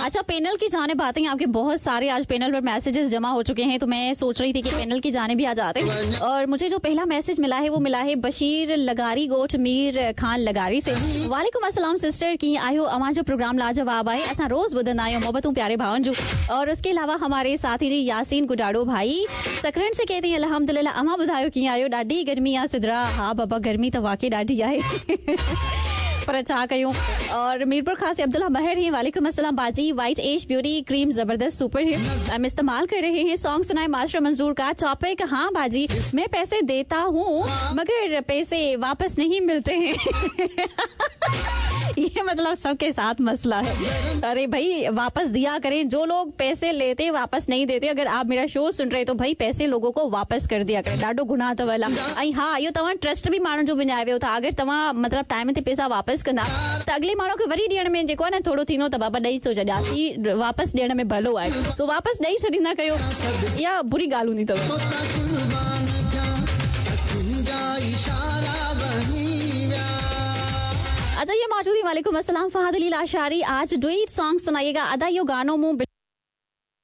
अच्छा, पैनल की जानिब आते हैं। आपके बहुत सारे आज पैनल पर मैसेजेस जमा हो चुके हैं, तो मैं सोच रही थी कि पैनल की जानिब भी आ जाते हैं। और मुझे जो पहला मैसेज मिला है वो मिला है बशीर लगारी गोट मीर खान लगारी से। वालेकुम अस्सलाम सिस्टर, की आयो अवां जो प्रोग्राम लाजवाब आहे, असां रोज ॿुधंदा आहियूं मोहब्बतूं प्यारे भावन जूं। और उसके अलावा हमारे साथी जी यासीन गुडाड़ो भाई सकरन से कहते हैं अल्हम्दुलिल्लाह। अमा ॿुधायो कीअं आहियो? ॾाढी गर्मी आहे सिदरा? हा बाबा, गर्मी त वाकई ॾाढी आहे पर छा कयूं। और मीरपुर खास अब्दुल्ला महर हैं। वालेकुम अस्सलाम बाजी, वाइट एज ब्यूटी क्रीम जबरदस्त सुपर है, हम इस्तेमाल कर रहे हैं। सॉन्ग सुनाए मास्टर मंजूर का। टॉपिक, हाँ बाजी मैं पैसे देता हूँ मगर पैसे वापस नहीं मिलते हैं ये मतलब सबके साथ मसला है। अरे भाई वापस दिया करें, जो लोग पैसे लेते वापस नहीं देते। अगर आप मेरा शो सुन रहे तो भाई पैसे लोगों को वापस कर दिया करें, ॾाढो गुनाह अथव। ऐं हाँ, इहो तव्हां ट्रस्ट बि माण्हुनि जो विञाए वियो था। अगर तव्हां मतलब टाइम ते पैसा वापस कंदा त अगले माण्हू खे वरी ॾियण में जेको आहे न थोरो थींदो त बाबा ॾेई थो छॾियां, वापस ॾियण में भलो आहे। सो वापस ॾेई छॾींदा कयो, इहा बुरी ॻाल्हि हूंदी अथव। अच्छा, ये मौजूद ही। वालेकुम अस्सलाम फहद अली लाशारी, आज डुएट सॉन्ग सुनाइएगा। अदा यो गानों मुंह